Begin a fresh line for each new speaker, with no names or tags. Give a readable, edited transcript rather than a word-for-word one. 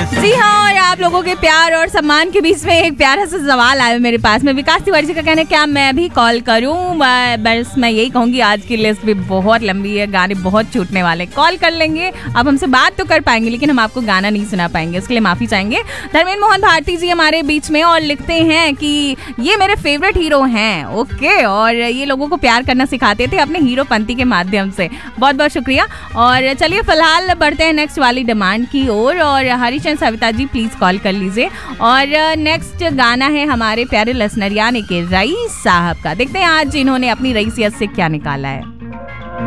जी हाँ, और आप लोगों के प्यार और सम्मान के बीच में एक प्यारा सा सवाल आया मेरे पास में। विकास तिवारी जी का कहना है क्या मैं भी कॉल करूं? बस मैं यही कहूंगी आज की लिस्ट भी बहुत लंबी है, गाने बहुत छूटने वाले। कॉल कर लेंगे, आप हमसे बात तो कर पाएंगे लेकिन हम आपको गाना नहीं सुना पाएंगे, इसके लिए माफी चाहेंगे। धर्मेंद्र मोहन भारती जी हमारे बीच में और लिखते हैं कि ये मेरे फेवरेट हीरो हैं। ओके, और ये लोगों को प्यार करना सिखाते थे अपने हीरोपंती के माध्यम से। बहुत बहुत शुक्रिया। और चलिए फिलहाल बढ़ते हैं नेक्स्ट वाली डिमांड की ओर। और हरिचंद सविता जी प्लीज कॉल कर लीजिए। और नेक्स्ट गाना है हमारे प्यारे लसनरियाने के रईस साहब का। देखते हैं आज इन्होंने अपनी रईसियत से क्या निकाला है।